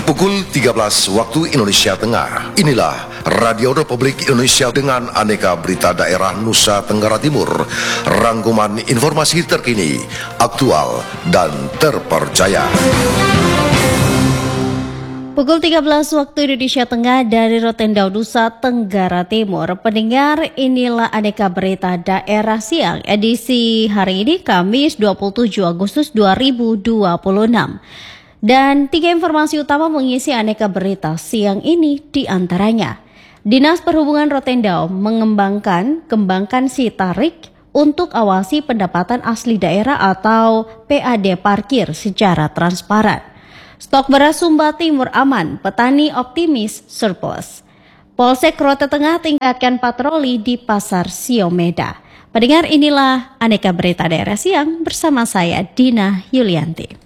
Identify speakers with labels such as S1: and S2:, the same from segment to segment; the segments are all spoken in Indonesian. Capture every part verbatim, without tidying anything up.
S1: Pukul tiga belas waktu Indonesia Tengah. Inilah Radio Republik Indonesia dengan aneka berita daerah Nusa Tenggara Timur. Rangkuman informasi terkini, aktual, dan terpercaya.
S2: Pukul tiga belas waktu Indonesia Tengah dari Rotendao, Nusa Tenggara Timur. Pendengar, inilah aneka berita daerah siang edisi hari ini Kamis dua puluh tujuh Agustus dua ribu dua puluh enam. Dan tiga informasi utama mengisi aneka berita siang ini di antaranya. Dinas Perhubungan Rotendao mengembangkan kembangkan si tarik untuk awasi pendapatan asli daerah atau P A D parkir secara transparan. Stok beras Sumba Timur aman, petani optimis surplus. Polsek Rote Tengah tingkatkan patroli di Pasar Siomeda. Pendengar, inilah aneka berita daerah siang bersama saya Dina Yulianti.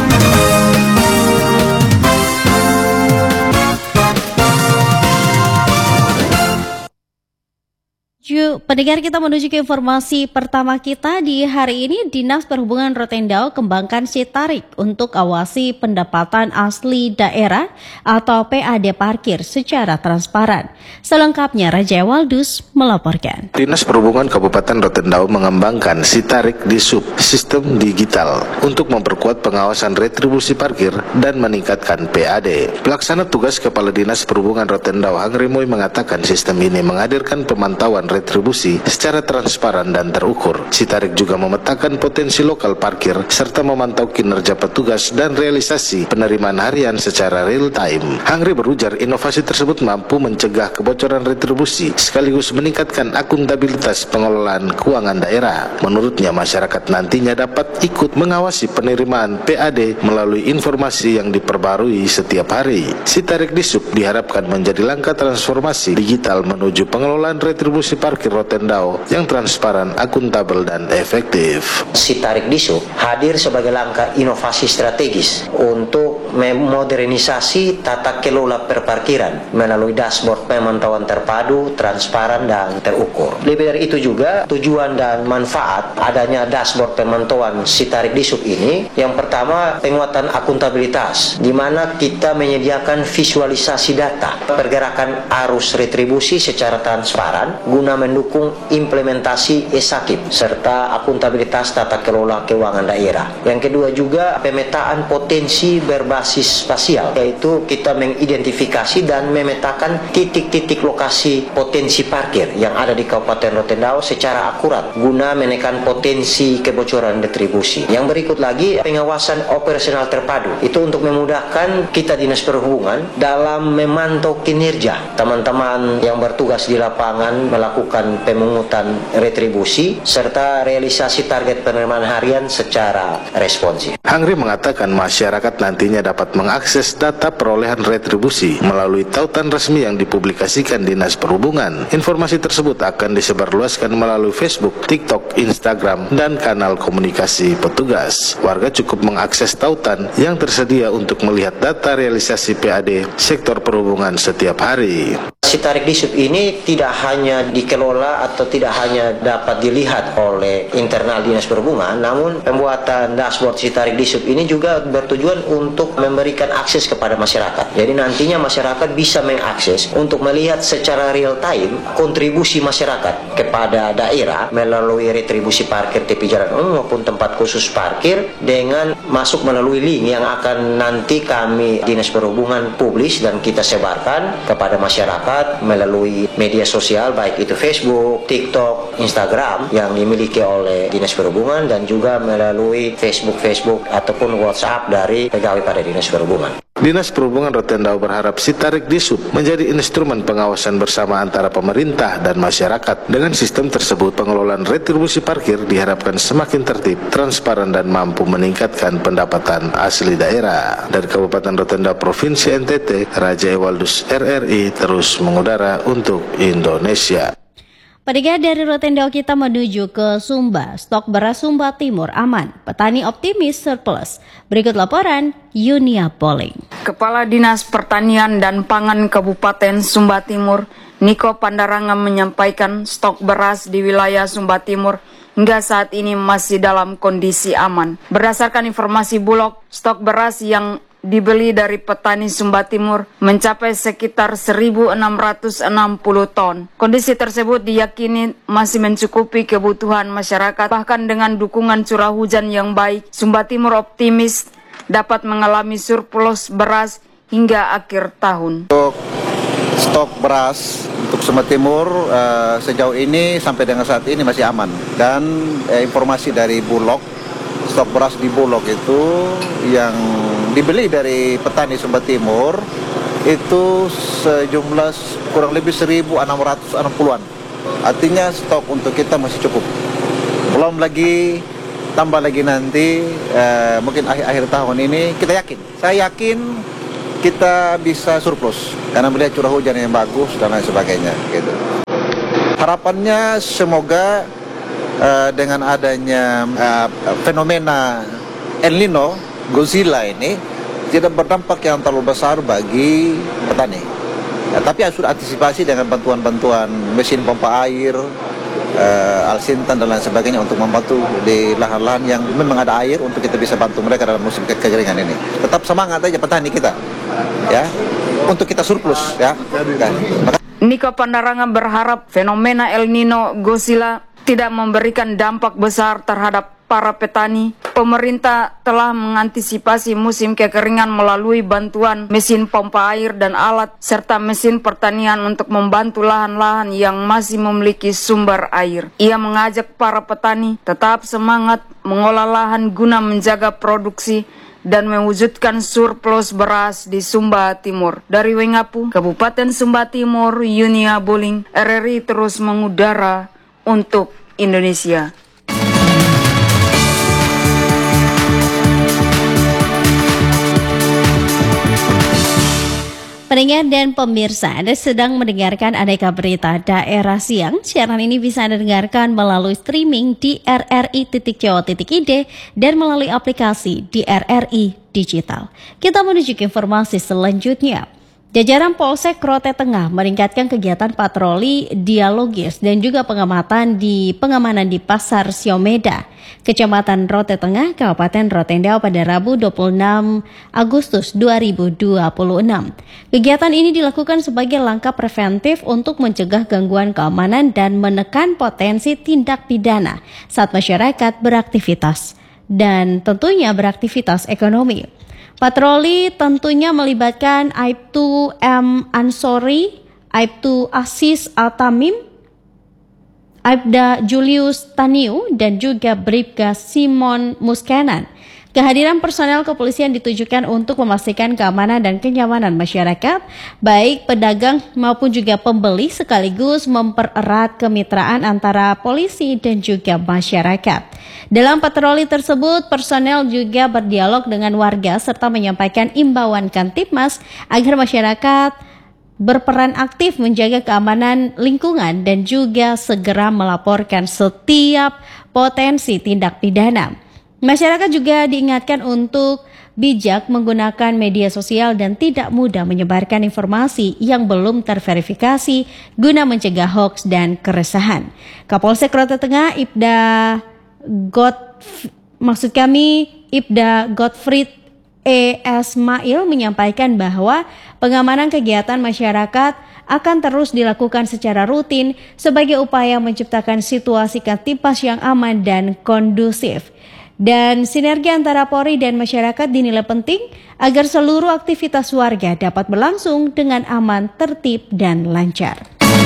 S2: Yuk, pendengar, kita menuju ke informasi pertama kita di hari ini. Dinas Perhubungan Rotendao kembangkan si tarik untuk awasi pendapatan asli daerah atau P A D parkir secara transparan. Selengkapnya Raja Waldus melaporkan.
S3: Dinas Perhubungan Kabupaten Rotendao mengembangkan si tarik di sub sistem digital untuk memperkuat pengawasan retribusi parkir dan meningkatkan P A D. Pelaksana tugas Kepala Dinas Perhubungan Rotendao Hangrimoy mengatakan sistem ini menghadirkan pemantauan retribusi secara transparan dan terukur. Si tarik juga memetakan potensi lokal parkir serta memantau kinerja petugas dan realisasi penerimaan harian secara real time. Hangri berujar inovasi tersebut mampu mencegah kebocoran retribusi sekaligus meningkatkan akuntabilitas pengelolaan keuangan daerah. Menurutnya, masyarakat nantinya dapat ikut mengawasi penerimaan P A D melalui informasi yang diperbarui setiap hari. Si tarik di sub diharapkan menjadi langkah transformasi digital menuju pengelolaan retribusi parkir Rotendao yang transparan, akuntabel, dan efektif.
S4: Si tarik disub hadir sebagai langkah inovasi strategis untuk memodernisasi tata kelola perparkiran melalui dashboard pemantauan terpadu, transparan, dan terukur. Lebih dari itu juga tujuan dan manfaat adanya dashboard pemantauan si tarik disub ini, yang pertama penguatan akuntabilitas, di mana kita menyediakan visualisasi data pergerakan arus retribusi secara transparan guna mendukung implementasi e-sakip serta akuntabilitas tata kelola keuangan daerah. Yang kedua juga pemetaan potensi berbasis spasial, yaitu kita mengidentifikasi dan memetakan titik-titik lokasi potensi parkir yang ada di Kabupaten Rotendao secara akurat guna menekan potensi kebocoran retribusi. Yang berikut lagi pengawasan operasional terpadu, itu untuk memudahkan kita Dinas Perhubungan dalam memantau kinerja teman-teman yang bertugas di lapangan melakukan pemungutan retribusi serta realisasi target penerimaan harian secara responsif.
S3: Hangri mengatakan masyarakat nantinya dapat mengakses data perolehan retribusi melalui tautan resmi yang dipublikasikan Dinas Perhubungan. Informasi tersebut akan disebarluaskan melalui Facebook, TikTok, Instagram, dan kanal komunikasi petugas. Warga cukup mengakses tautan yang tersedia untuk melihat data realisasi P A D sektor perhubungan setiap hari.
S4: Si tarik disub ini tidak hanya dikelola atau tidak hanya dapat dilihat oleh internal Dinas Perhubungan, namun pembuatan dashboard si tarik disub ini juga bertujuan untuk memberikan akses kepada masyarakat. Jadi nantinya masyarakat bisa mengakses untuk melihat secara real time kontribusi masyarakat kepada daerah melalui retribusi parkir tepi jalan umum maupun tempat khusus parkir, dengan masuk melalui link yang akan nanti kami Dinas Perhubungan publis dan kita sebarkan kepada masyarakat melalui media sosial, baik itu Facebook, TikTok, Instagram yang dimiliki oleh Dinas Perhubungan, dan juga melalui Facebook-Facebook ataupun WhatsApp dari pegawai pada Dinas Perhubungan.
S3: Dinas Perhubungan Rotendao berharap si tarik disub menjadi instrumen pengawasan bersama antara pemerintah dan masyarakat. Dengan sistem tersebut, pengelolaan retribusi parkir diharapkan semakin tertib, transparan, dan mampu meningkatkan pendapatan asli daerah. Dari Kabupaten Rotendao, Provinsi N T T, Raja Ewaldus R R I terus mengudara untuk Indonesia.
S2: Pendengar, dari Rotendao kita menuju ke Sumba. Stok beras Sumba Timur aman, petani optimis surplus. Berikut laporan Yunia Poling.
S5: Kepala Dinas Pertanian dan Pangan Kabupaten Sumba Timur, Niko Pandarangan, menyampaikan stok beras di wilayah Sumba Timur hingga saat ini masih dalam kondisi aman. Berdasarkan informasi Bulog, stok beras yang dibeli dari petani Sumba Timur mencapai sekitar seribu enam ratus enam puluh ton. Kondisi tersebut diyakini masih mencukupi kebutuhan masyarakat. Bahkan dengan dukungan curah hujan yang baik, Sumba Timur optimis dapat mengalami surplus beras hingga akhir tahun.
S6: Untuk stok beras untuk Sumba Timur uh, sejauh ini sampai dengan saat ini masih aman. Dan eh, informasi dari Bulog, stok beras di Bulog itu yang dibeli dari petani Sumba Timur itu sejumlah kurang lebih seribu enam ratus enam puluhan. Artinya stok untuk kita masih cukup. Belum lagi tambah lagi nanti eh, mungkin akhir-akhir tahun ini kita yakin. Saya yakin kita bisa surplus karena melihat curah hujan yang bagus dan lain sebagainya gitu. Harapannya semoga uh, dengan adanya uh, fenomena El Nino, Godzilla ini tidak berdampak yang terlalu besar bagi petani. Ya, tapi harus antisipasi dengan bantuan-bantuan mesin pompa air, uh, alsintan dan lain sebagainya untuk membantu di lahan-lahan yang memang ada air untuk kita bisa bantu mereka dalam musim ke kekeringan ini. Tetap semangat aja petani kita, ya, untuk kita surplus, ya. Kan.
S5: Niko Pandarangan berharap fenomena El Nino Godzilla tidak memberikan dampak besar terhadap para petani. Pemerintah telah mengantisipasi musim kekeringan melalui bantuan mesin pompa air dan alat serta mesin pertanian untuk membantu lahan-lahan yang masih memiliki sumber air. Ia mengajak para petani tetap semangat mengolah lahan guna menjaga produksi dan mewujudkan surplus beras di Sumba Timur. Dari Wengapu, Kabupaten Sumba Timur, Yunia Boling, R R I terus mengudara untuk Indonesia.
S2: Pendengar dan pemirsa, Anda sedang mendengarkan Aneka Berita Daerah Siang. Siaran ini bisa Anda dengarkan melalui streaming di r r i titik jawa titik i d dan melalui aplikasi di R R I Digital. Kita menuju ke informasi selanjutnya. Jajaran Polsek Rote Tengah meningkatkan kegiatan patroli dialogis dan juga pengamatan di pengamanan di Pasar Siomeda, Kecamatan Rote Tengah, Kabupaten Rotendao pada Rabu dua puluh enam Agustus dua ribu dua puluh enam. Kegiatan ini dilakukan sebagai langkah preventif untuk mencegah gangguan keamanan dan menekan potensi tindak pidana saat masyarakat beraktivitas dan tentunya beraktivitas ekonomi. Patroli tentunya melibatkan Aibtu M. Ansori, Aibtu Asis Al-Tamim, Aibda Julius Taniu, dan juga Bribka Simon Muskenan. Kehadiran personel kepolisian ditujukan untuk memastikan keamanan dan kenyamanan masyarakat, baik pedagang maupun juga pembeli, sekaligus mempererat kemitraan antara polisi dan juga masyarakat. Dalam patroli tersebut, personel juga berdialog dengan warga serta menyampaikan imbauan Kantipmas agar masyarakat berperan aktif menjaga keamanan lingkungan dan juga segera melaporkan setiap potensi tindak pidana. Masyarakat juga diingatkan untuk bijak menggunakan media sosial dan tidak mudah menyebarkan informasi yang belum terverifikasi guna mencegah hoaks dan keresahan. Kapolsek Rote Tengah Ibda God, maksud kami Ibda Gottfried E. Esmail menyampaikan bahwa pengamanan kegiatan masyarakat akan terus dilakukan secara rutin sebagai upaya menciptakan situasi Kantipmas yang aman dan kondusif. Dan sinergi antara Polri dan masyarakat dinilai penting agar seluruh aktivitas warga dapat berlangsung dengan aman, tertib, dan lancar.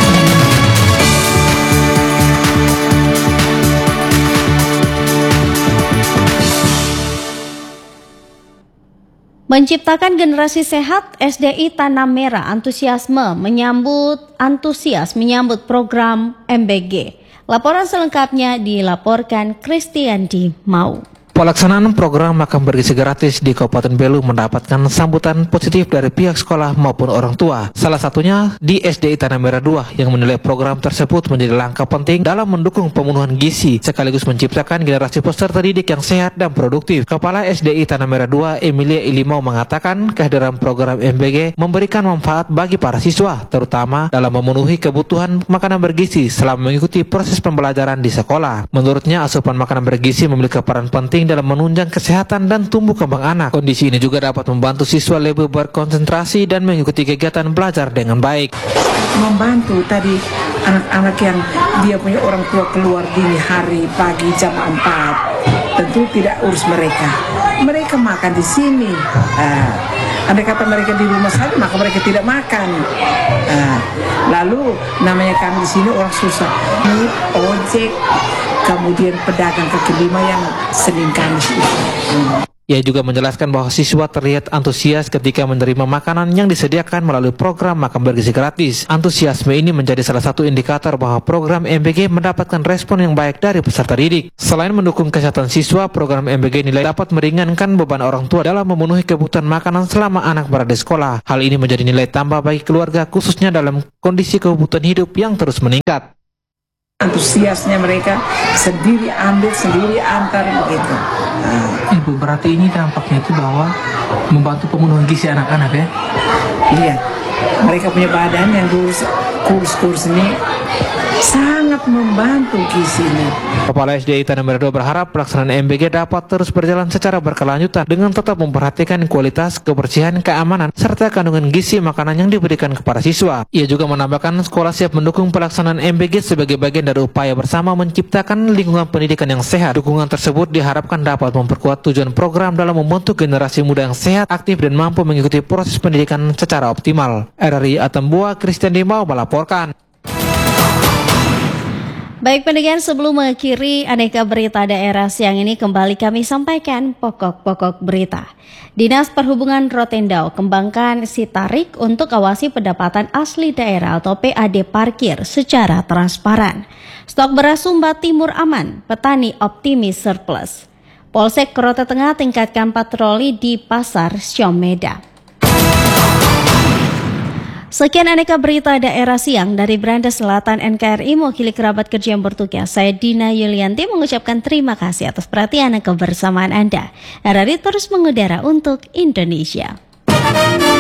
S2: Menciptakan generasi sehat, S D I Tanah Merah antusiasme menyambut antusias menyambut program M B G. Laporan selengkapnya dilaporkan Kristiandi Mau.
S7: Pelaksanaan program makan bergizi gratis di Kabupaten Belu mendapatkan sambutan positif dari pihak sekolah maupun orang tua. Salah satunya di S D I Tanah Merah dua yang menilai program tersebut menjadi langkah penting dalam mendukung pemenuhan gizi sekaligus menciptakan generasi peserta didik yang sehat dan produktif. Kepala S D I Tanah Merah dua Emilia Ilimau mengatakan kehadiran program M B G memberikan manfaat bagi para siswa, terutama dalam memenuhi kebutuhan makanan bergizi selama mengikuti proses pembelajaran di sekolah. Menurutnya, asupan makanan bergizi memiliki peran penting penting dalam menunjang kesehatan dan tumbuh kembang anak. Kondisi ini juga dapat membantu siswa lebih berkonsentrasi dan mengikuti kegiatan belajar dengan baik.
S8: Membantu tadi anak-anak yang dia punya orang tua keluar dini hari pagi jam empat, tentu tidak urus mereka. Mereka makan di sini. Uh, andai kata mereka di rumah saja, maka mereka tidak makan. Uh, lalu namanya kami di sini orang susah. Ini ojek, kemudian pedagang kaki lima yang Senin Kamis itu. Hmm.
S7: Ia juga menjelaskan bahwa siswa terlihat antusias ketika menerima makanan yang disediakan melalui program makan bergizi gratis. Antusiasme ini menjadi salah satu indikator bahwa program M B G mendapatkan respon yang baik dari peserta didik. Selain mendukung kesehatan siswa, program M B G nilai dapat meringankan beban orang tua dalam memenuhi kebutuhan makanan selama anak berada di sekolah. Hal ini menjadi nilai tambah bagi keluarga, khususnya dalam kondisi kebutuhan hidup yang terus meningkat.
S8: Antusiasnya mereka sendiri ambil, sendiri antar begitu.
S7: Nah. Ibu, berarti ini dampaknya itu bahwa membantu pemenuhan gizi anak-anak ya?
S8: Iya, mereka punya badan yang kurus, kurus-kurus ini sangat membantu gizinya.
S7: Kepala S D I Tanah Merah dua berharap pelaksanaan M B G dapat terus berjalan secara berkelanjutan dengan tetap memperhatikan kualitas, kebersihan, keamanan, serta kandungan gizi makanan yang diberikan kepada siswa. Ia juga menambahkan sekolah siap mendukung pelaksanaan M B G sebagai bagian dari upaya bersama menciptakan lingkungan pendidikan yang sehat. Dukungan tersebut diharapkan dapat memperkuat tujuan program dalam membentuk generasi muda yang sehat, aktif, dan mampu mengikuti proses pendidikan secara optimal. R R I Atambua, Christian Dimau melaporkan.
S2: Baik pendengar, sebelum mengakhiri aneka berita daerah siang ini, kembali kami sampaikan pokok-pokok berita. Dinas Perhubungan Rotendao kembangkan Sitarik untuk awasi pendapatan asli daerah atau P A D parkir secara transparan. Stok beras Sumba Timur aman, petani optimis surplus. Polsek Kota Tengah tingkatkan patroli di Pasar Syomeda. Sekian aneka berita daerah siang dari Beranda Selatan N K R I, mewakili kerabat kerja yang bertugas. Saya Dina Yulianti mengucapkan terima kasih atas perhatian dan kebersamaan Anda. R R I terus mengudara untuk Indonesia.